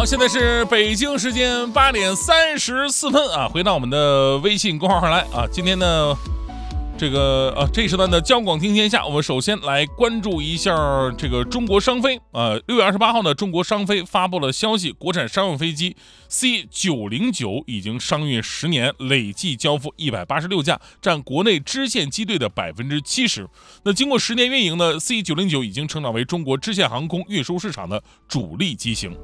好，现在是北京时间8:34啊，回到我们的微信公号上来啊。今天呢，这一时段的江广听天下，我们首先来关注一下这个中国商飞6月28号呢，中国商飞发布了消息，国产商用飞机 C909已经商运10年，累计交付186架，占国内支线机队的70%。那经过10年运营呢 ，C909已经成长为中国支线航空运输市场的主力机型。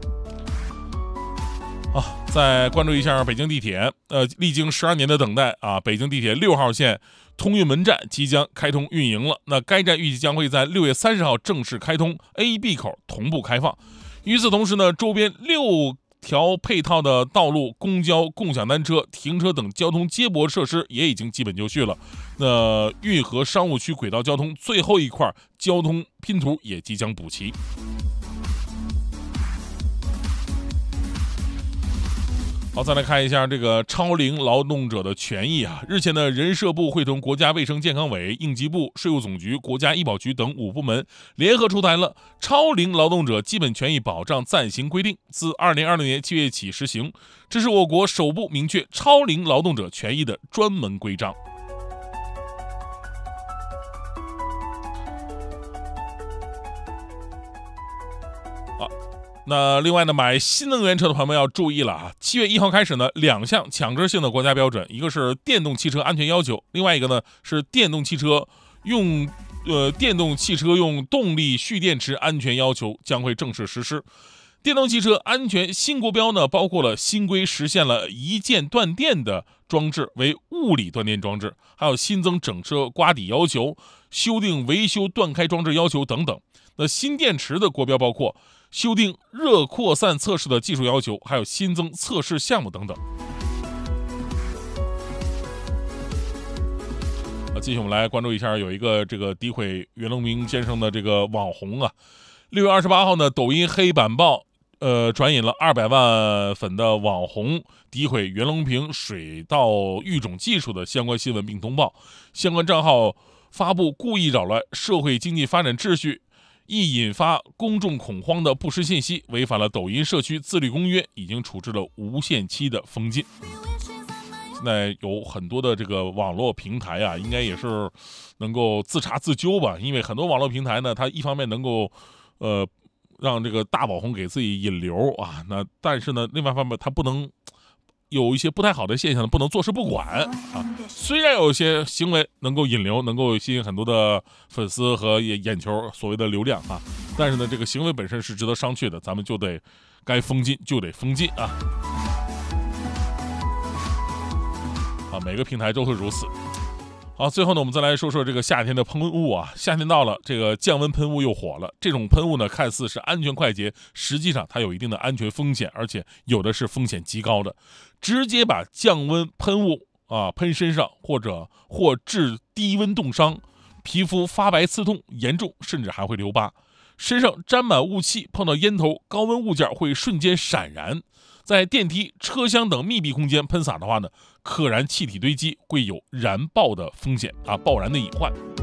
再关注一下北京地铁，历经12年的等待啊，北京地铁6号线通运门站即将开通运营了。那该站预计将会在6月30号正式开通 ，A、B 口同步开放。与此同时呢，周边6条配套的道路、公交、共享单车、停车等交通接驳设施也已经基本就绪了。那运河商务区轨道交通最后一块交通拼图也即将补齐。好，再来看一下这个超龄劳动者的权益啊。日前呢，人社部会同国家卫生健康委、应急部、税务总局、国家医保局等5部门联合出台了超龄劳动者基本权益保障暂行规定，自2020年7月起实行。这是我国首部明确超龄劳动者权益的专门规章。那另外呢，买新能源车的朋友们要注意了啊！7月1号开始呢，2项强制性的国家标准，一个是电动汽车安全要求，另外一个呢是电动汽车用动力蓄电池安全要求将会正式实施。电动汽车安全新国标呢，包括了新规实现了一键断电的装置为物理断电装置，还有新增整车刮底要求、修订维修断开装置要求等等。那新电池的国标包括修订热扩散测试的技术要求，还有新增测试项目等等。继续我们来关注一下，有一个这个诋毁袁隆平先生的这个网红啊，6月28号呢，抖音黑板报转引了200万粉的网红诋毁袁隆平水稻育种技术的相关新闻并通报，相关账号发布故意扰乱社会经济发展秩序，易引发公众恐慌的不实信息，违反了抖音社区自律公约，已经处置了无限期的封禁。现在有很多的这个网络平台啊，应该也是能够自查自纠吧，因为很多网络平台呢，它一方面能够让这个大网红给自己引流啊，那但是呢，另外一方面它不能有一些不太好的现象，不能坐视不管啊。虽然有一些行为能够引流，能够吸引很多的粉丝和眼球，所谓的流量啊，但是呢，这个行为本身是值得商榷的，咱们就得该封禁就得封禁啊。每个平台都会如此。好，最后呢，我们再来说说这个夏天的喷雾啊。夏天到了，这个降温喷雾又火了。这种喷雾呢，看似是安全快捷，实际上它有一定的安全风险，而且有的是风险极高的。直接把降温喷雾喷身上，或致低温冻伤，皮肤发白刺痛，严重甚至还会留疤。身上沾满雾气，碰到烟头、高温物件会瞬间闪燃。在电梯、车厢等密闭空间喷洒的话呢，可燃气体堆积会有燃爆的风险爆燃的隐患。